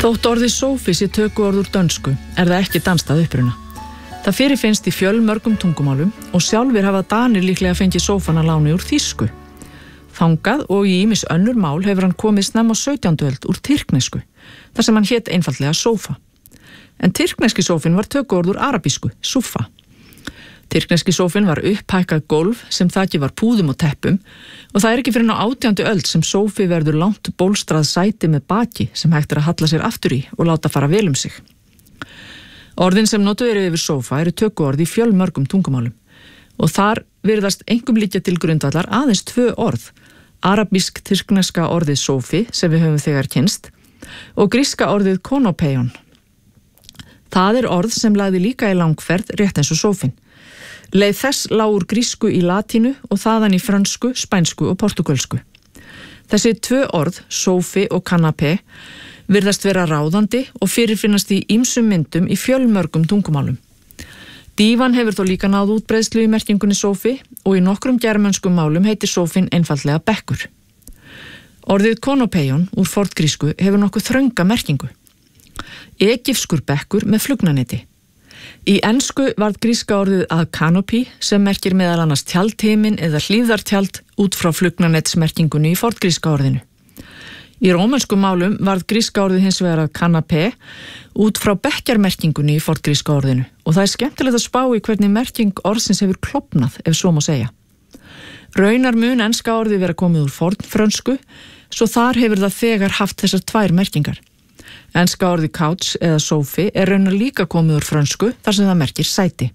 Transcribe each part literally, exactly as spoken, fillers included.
Þótt orðið sófi sé tökuorð úr dönsku er það ekki danskt að uppruna. Það fyrirfinnst í fjölmörgum tungumálum og sjálfir hafa Danir líklega fengið sófan að láni úr þýsku. Þangað og í ýmis önnur mál hefur hann komið snemma á sautjándu öld úr tyrknesku, þar sem hann hét einfaldlega sófa. En tyrkneski sófinn var tökuorð úr arabísku, súfa. Tyrkneski sófinn var upphækkað gólf sem þakið var púðum og teppum og það er ekki fyrir ná átjándu öld sem sófi verður langt bólstrað sæti með baki sem hægt er að halla sér aftur í og láta fara vel um sig. Orðin sem notuð eru yfir sófa eru tökuorð í fjölmörgum tungumálum og þar virðast einkum liggja til grundvallar aðeins tvö orð, arabísk-tyrkneska orðið sófi sem við höfum þegar kynnst og gríska orðið konopeion. Það er orð sem lagði líka í langferð rétt eins og sófinn. Leið þess lá úr grísku í latínu og þaðan í frönsku, spænsku og portugölsku. Þessi tvö orð, sófi og kanapé, virðast vera ráðandi og fyrirfinnast í ýmsum myndum í fjölmörgum tungumálum. Dívan hefur þó líka náð útbreiðslu í merkingunni sófi og í nokkrum germönskum málum heitir sófinn einfaldlega bekkur. Orðið konopeion úr forngrísku hefur nokkuð þrönga merkingu. Egypskur bekkur með flugnanetti. Í ensku varð gríska orðið að canopy sem merkir meðal annars tjaldheimin eða hlífðartjald út frá flugnanettsmerkingunni í forngríska orðinu. Í rómönskum málum varð gríska orðið hins vegar að canapé út frá bekkjarmerkingunni í forngríska orðinu og það er skemmtilegt að spá í hvernig merking orðsins hefur klofnað ef svo má segja. Raunar mun enska orðið vera komið úr fornfrönsku svo þar hefur það þegar haft þessar tvær merkingar. Enska orðið couch eða sófi er raunar líka komið úr frönsku þar sem það merkir sæti.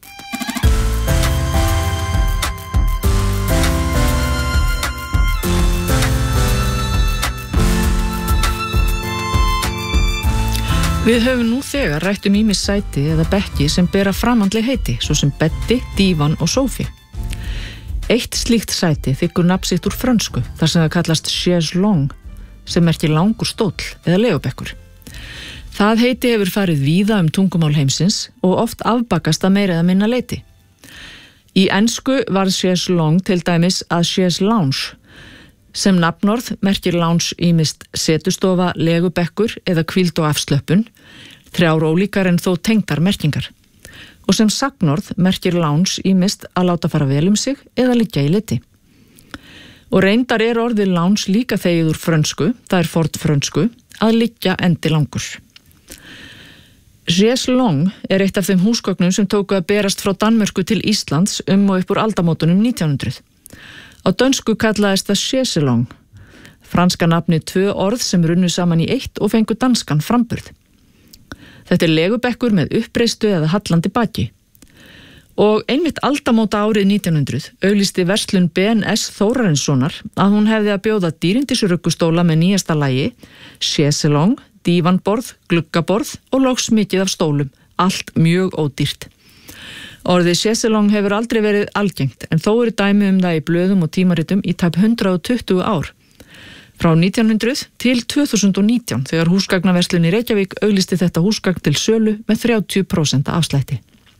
Við höfum nú þegar rætt um ýmis sæti eða bekki sem bera framandleg heiti, svo sem beddi, dívan og sófi. Eitt slíkt sæti þykkur nafn sitt úr frönsku þar sem það kallast chaise longue sem merkir langur stóll eða legubekkur. Það heiti hefur farið víða um tungumál heimsins og oft afbakast að meira eða minna leyti. Í ensku var chaise longue til dæmis að chaise lounge, sem nafnorð merkir lounge ýmist setustofa, legubekkur eða hvíld og afslöppun, þrjár ólíkar en þó tengdar merkingar. Og sem sagnorð merkir lounge ýmist að láta fara vel um sig eða liggja í liti. Og reyndar er orðið lounge líka þegið úr frönsku, það er fornfrönsku, að liggja endi langur. Chaise longue er eitt af þeim húsgögnum sem tóku að berast frá Danmörku til Íslands um og upp úr aldamótunum nítján hundruð. Á dönsku kallaðist það chaiselong, franska nafni tvö orð sem runnu saman í eitt og fengu danskan framburð. Þetta er legubekkur með uppreistu eða hallandi baki. Og einmitt aldamóta árið nítján hundruð auglýsti verslun B N S Þórarinssonar að hún hefði að bjóða dýrindisruggustóla með nýjasta lagi, chaiselong, dívanborð, gluggaborð og loks mikið af stólum, allt mjög ódýrt. Orðið chaiselong hefur aldrei verið algengt en þó eru dæmi um það í blöðum og tímaritum í tæp hundrað og tuttugu ár. Frá nítján hundruð til tvö þúsund og nítján þegar húsgagnaverslun í Reykjavík auglýsti þetta húsgagn til sölu með þrjátíu prósent afslætti.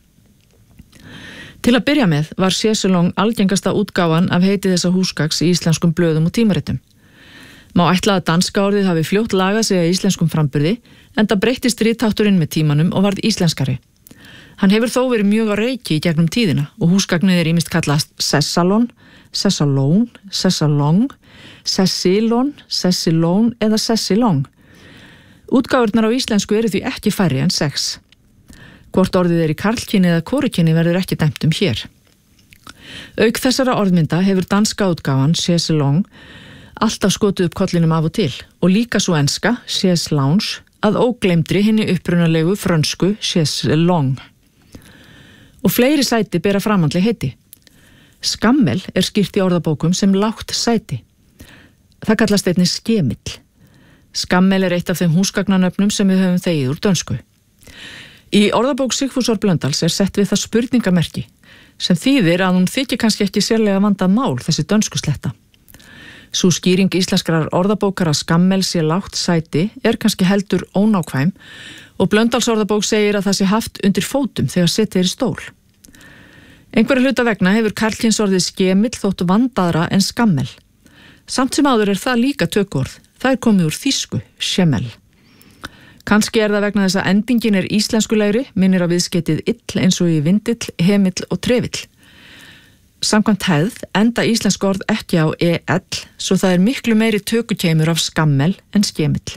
Til að byrja með var chaiselong algengasta útgáfan af heiti þessa húsgagns í íslenskum blöðum og tímaritum. Má ætla að danska orðið hafi fljótt lagað sig að íslenskum framburði enda breyttist rithátturinn með tímanum og varð íslenskari. Hann hefur þó verið mjög á reiki í gegnum tíðina og húsgagnið er ýmist kallast sessalon, sessalón, sessalong, sessilon, sessilón eða sessilong. Útgáfurnar á íslensku eru því ekki færri en sex. Hvort orðið er í karlkyni eða korukyni verður ekki dæmt um hér. Auk þessara orðmynda hefur danska útgáfan chaiselong alltaf skotið upp kollinum af og til og líka svo enska, chaise lounge, að ógleymdri hinni upprunalegu frönsku chaiselong. Og fleiri sæti bera framandleg heiti. Skammel er skýrt í orðabókum sem lágt sæti. Það kallast einnig skemill. Skammel er eitt af þeim húsgagnanöfnum sem við höfum þegið úr dönsku. Í orðabók Sigfúsar Blöndals er sett við það spurningamerki sem þýðir að hún þykir kannski ekki sérlega vandað mál þessi dönsku sletta. Sú skýring íslenskrar orðabókar að skammel sé lágt sæti er kannski heldur ónákvæm og Blöndals orðabók segir að það sé haft undir fótum þegar setið er í stól. Einhverja hluta vegna hefur karlkyns orðið skemill þótt vandaðra en skammel. Samt sem áður er það líka tökuorð. Það er komið úr þýsku, schemmel. Kannski er það vegna þess að endingin er íslenskulegri, minnir á viðskeytið ill eins og í vindill, hemill og trefill. Samkvæmt hefð enda íslensk orð ekki á e-ell, svo það er miklu meiri tökukeimur af skammel en skemill.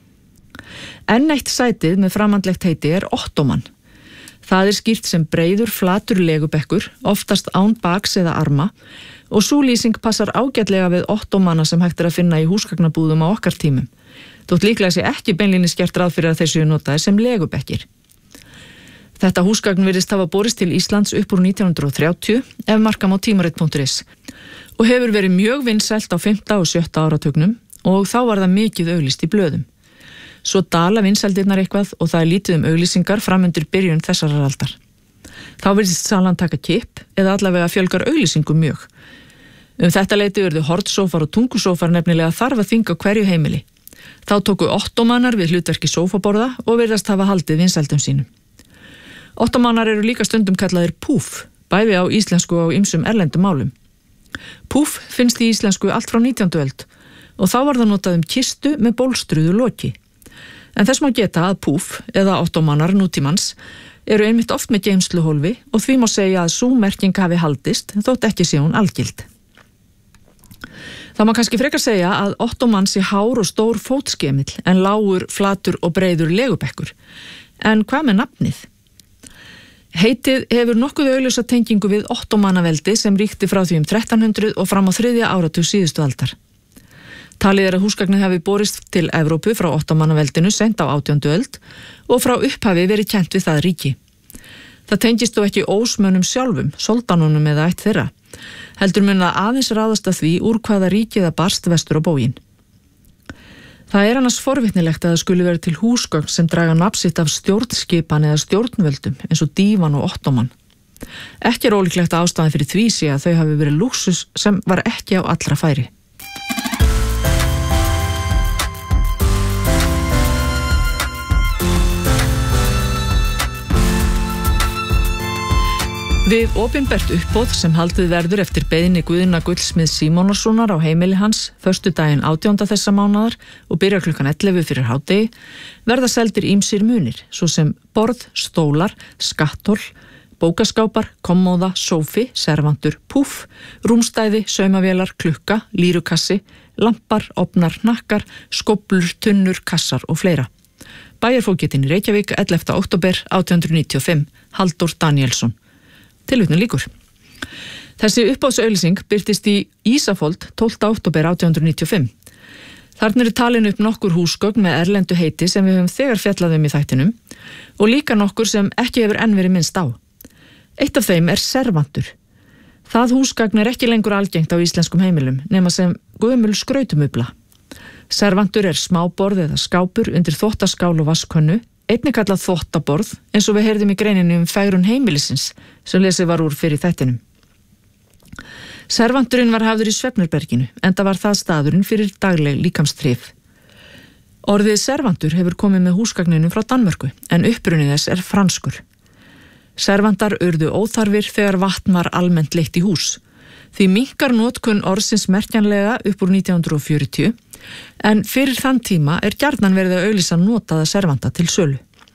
Enn eitt sætið með framandlegt heiti er ottóman. Það er skýrt sem breiður, flatur legubekkur, oftast án baks eða arma, og sú lýsing passar ágætlega við ottómana sem hægt er að finna í húsgagnabúðum á okkar tímum. Þótt líklega sé ekki beinlínis gert ráð fyrir að þeir séu notaðir sem legubekkir. Þetta húsgagn virðist hafa borist til Íslands upp úr nítján hundruð og þrjátíu ef marka má tímarit punktur is og hefur verið mjög vinsælt á fimmta og sjötta áratugnum og þá var það mikið auglýst í blöðum. Svo dala vinsældirnar eitthvað og það er lítið um auglýsingar fram undir byrjun þessarar aldar. Þá virðist salan taka kipp eða allavega fjölgar auglýsingum mjög. Um þetta leyti urðu hornsófar og tungusófar nefnilega þarf að þynga hverju heimili. Þá tóku ottómanar við hlutverki sófaborða og virðast hafa haldið vinsældum sínum. Ottómanar eru líka stundum kallaðir púf, bæði á íslensku og ýmsum erlendum málum. Púf finnst í íslensku allt frá nítjándu öld og þá var það notað um kistu með bólstruðu loki. En þess má geta að púf eða ottómanar nútímans eru einmitt oft með geymsluhólfi og því má segja að sú merking hafi haldist þótt ekki sé hún algild. Það má kannski frekar segja að ottóman sé hár og stór fótskemill en lágur, flatur og breiður legubekkur. En hvað með nafnið? Heitið hefur nokkuð augljósa tengingu við ottómanaveldi sem ríkti frá því um þrettán hundruð og fram á þriðja áratug síðustu aldar. Talið er að húsgagnið hafi borist til Evrópu frá ottómanaveldinu seint á átjándu öld og frá upphafi verið kennt við það ríki. Það tengist þó ekki ósmönnum sjálfum, soldanunum eða ætt þeirra. Heldur mun að aðeins ráðast að því úr hvaða ríki það barst vestur á bóginn. Það er annars forvitnilegt að það skuli verið til húsgögn sem draga nafn sitt af stjórnskipan eða stjórnvöldum eins og dívan og ottóman. Ekki er ólíklegt að ástæðan fyrir því sé að þau hafi verið lúxus sem var ekki á allra færi. Við opinbert uppboð sem haldið verður eftir beiðni Guðna Gullsmiðs Símonarsonar á heimili hans föstudaginn átjánda þessa mánaðar og byrjar klukkan ellefu fyrir hádegi verða seldir ýmsir munir, svo sem borð, stólar, skatthól, bókaskápar, kommóða, sófi, servantur, púff, rúmstæði, saumavélar, klukka, lírukassi, lampar, ofnar, hnakkar, skóflur, tunnur, kassar og fleira. Bæjarfógetinn í Reykjavík, ellefta október átján hundruð níutíu og fimm, Halldór Danielsson. Tilvitnun líkur. Þessi uppboðsauglýsing birtist í Ísafold tólfta október átján hundruð níutíu og fimm. Þarna eru talin upp nokkur húsgögn með erlendu heiti sem við höfum þegar fjallað um í þættinum og líka nokkur sem ekki hefur enn verið minnst á. Eitt af þeim er servantur. Það húsgagn er ekki lengur algengt á íslenskum heimilum nema sem gömul skrautumubla. Servantur er smáborð eða skápur undir þvottaskál og vaskönnu, einnig kallað þvottaborð eins og við heyrðum í greininni um fegrun heimilisins sem lesið var úr fyrir þættinum. Servanturinn var hafður í Svefnherberginu enda var það staðurinn fyrir dagleg líkamstrif. Orðið servantur hefur komið með húsgagninum frá Danmörku en uppruni þess er franskur. Servantar urðu óþarfir þegar vatn var almennt leitt í hús. Því minnkar notkun orðsins merkjanlega upp úr nítján hundruð og fjörutíu en fyrir þann tíma er gjarnan verið að auglýsa notaða servanta til sölu.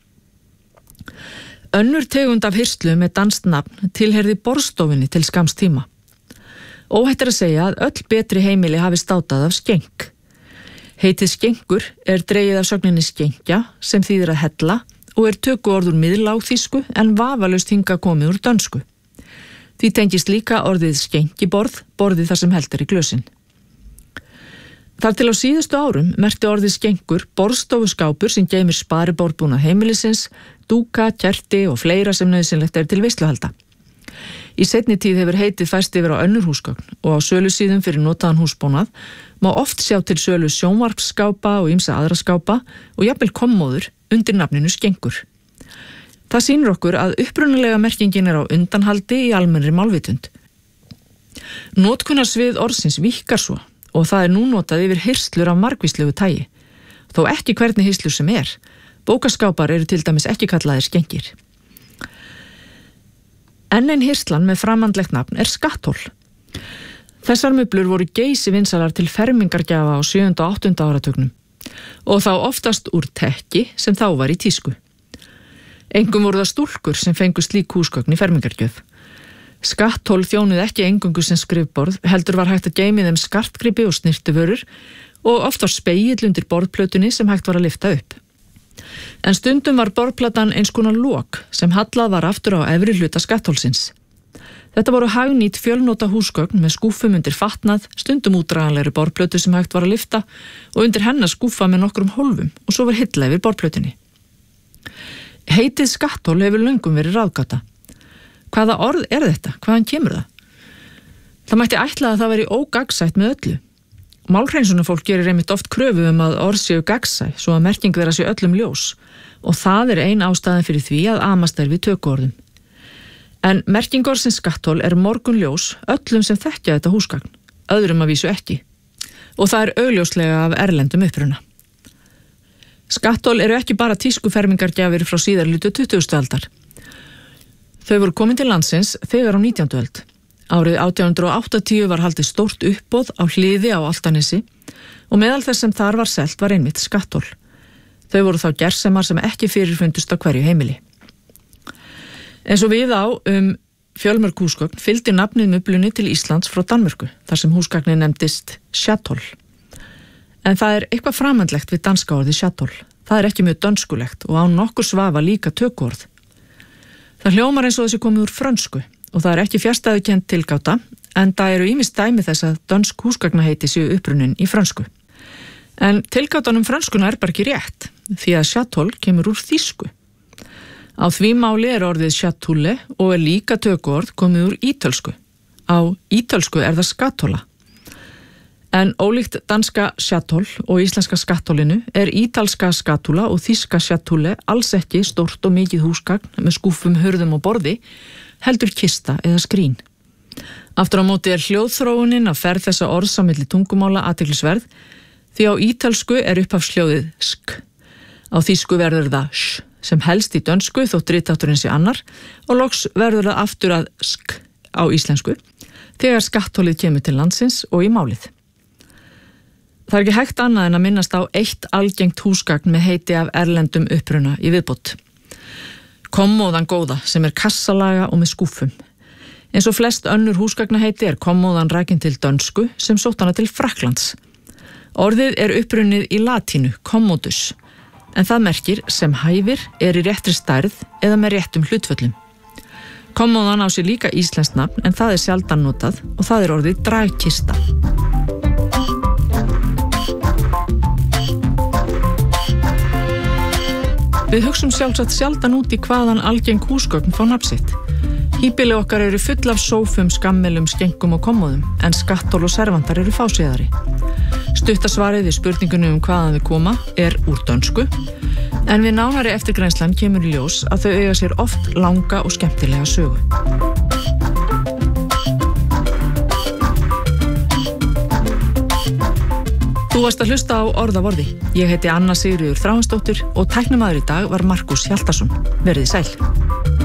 Önnur tegund af hirslu með danskt nafn tilheyrði borðstofunni til skamms tíma. Óhætt er að segja að öll betri heimili hafi státað af skenk. Heitið skenkur er dregið af sögninni skenkja sem þýðir að hella og er tökuorð úr miðlágþýsku en vafalaust hingað komið úr dönsku. Því tengist líka orðið skenkiborð, borðið þar sem hellt er í glösin. Þar til á síðustu árum merkti orðið skenkur borðstofuskápur sem geymir spariborðbúnað heimilisins, dúka, kerti og fleira sem nauðsynlegt er til veisluhalda. Í seinni tíð hefur heitið færst yfir á önnur húsgögn og á sölusíðum fyrir notaðan húsbúnað má oft sjá til sölu sjónvarpsskápa og ýmsa aðra skápa og jafnvel kommóður undir nafninu skenkur. Það sýnir okkur að upprunalega merkingin er á undanhaldi í almennri málvitund. Notkunarsvið orðsins víkkar svo og það er nú notað yfir hirslur af margvíslegu tagi. Þó ekki hvernig hirslur sem er. Bókaskápar eru til dæmis ekki kallaðir skengir. Enn ein hirslan með framandlegt nafn er skatthól. Þessar möblur voru geysi vinsalar til fermingargjafa á sjöunda og áttunda áratugnum. og þá oftast úr tekki sem þá var í tísku. Engum voru það stúlkur sem fengu slík húsgögn í fermingargjöf. Skatthól þjónuð ekki eingöngu sem skrifborð, heldur var hægt að geyma í þeim skartgripi og snyrtivörur og oft var spegill undir borðplötunni sem hægt var að lyfta upp. En stundum var borðplatan eins konar lok sem hallað var aftur á efri hluta skatthólsins. Þetta voru hagnýt fjölnota húsgögn með skúffum undir fatnað, stundum útdraganlegri borðplötu sem hægt var að lyfta og undir hennar skúffa með nokkrum hólfum og svo var hilla yfir borðplötunni. Heitið skatthól hefur löngum verið ráðgáta. Hvaða orð er þetta? Hvaðan kemur það? Það mætti ætla að það veri ógagnsætt með öllu. Málhreinsunarfólk gerir einmitt oft kröfu um að orð séu gagnsæ svo að merking þeirra sé öllum ljós og það er ein ástæðan fyrir því að amast er við tökuorðum. En merking orðsins skatthól er morgunljós öllum sem þekkja þetta húsgagn, öðrum að vísu ekki. Og það er augljóslega af erlendum uppruna. Skatthól eru ekki bara tískufermingargjafir frá síðarlutu tuttugustu aldar. Þau voru komin til landsins þegar á nítjándu öld. Árið átján hundruð áttatíu var haldið stórt uppboð á hliði á Álftanesi og meðal þess sem þar var selt var einmitt skatthól. Þau voru þá gersemar sem ekki fyrirfundust á hverju heimili. Eins og við á um fjölmörg húsgögn fylgdi nafnið Mublunni til Íslands frá Danmörku, þar sem húsgagnin nefndist Chatol. En það er eitthvað framandlegt við danska orðið Chatol. Það er ekki mjög dönskulegt og án nokkur svafa líka tökuorð. Það hljómar eins og þessi komið úr frönsku og það er ekki fjarstæðukennd tilgáta, en það eru ýmis dæmi þess að dönsk húsgagnaheiti séu upprunnin í frönsku. En tilgátan um frönskuna er bara ekki rétt, því að Chatol kemur úr þýsku. Á því máli er orðið Chatulle og er líka tökuorð komið úr ítölsku. Á ítölsku er það skatola. En ólíkt danska Chatol og íslenska skattólinu er ítalska skatula og þýska Chatulle alls ekki stórt og mikið húsgagn með skúffum, hurðum og borði, heldur kista eða skrín. Aftur á móti er hljóðþróunin að ferð þessa orðs á milli tungumála athyglisverð, því á ítölsku er upphafsljóðið sk. Á þýsku verður það sh, sem helst í dönsku þótt ritátturinn sé annar, og loks verður það aftur að sk á íslensku, þegar skatthólið kemur til landsins og í málið. Það er ekki hægt annað en að minnast á eitt algengt húsgagn með heiti af erlendum uppruna í viðbót. Kommóðan góða sem er kassalaga og með skúffum. Eins og flest önnur húsgagnaheiti er kommóðan rakin til dönsku sem sótt hana til Frakklands. Orðið er upprunnið í latínu, commodus, en það merkir sem hæfir, er í réttri stærð eða með réttum hlutföllum. Kommóðan á sér líka íslenskt nafn en það er sjaldan notað og það er orðið dragkista. Við hugsum sjálfsagt sjaldan út í hvaðan algeng húsgögn fá nafn sitt. Híbýli okkar eru full af sófum, skammelum, skengum og kommóðum, en skattól og servantar eru fáséðari. Stuttasvarið við spurningunni um hvaðan við koma er úr dönsku, en við nánari eftirgrænslan kemur í ljós að þau eiga sér oft langa og skemmtilega sögu. Þú varst að hlusta á Orð af orði. Ég heiti Anna Sigríður Þráinsdóttir og tæknimaður í dag var Markus Hjaltason. Verið sæl.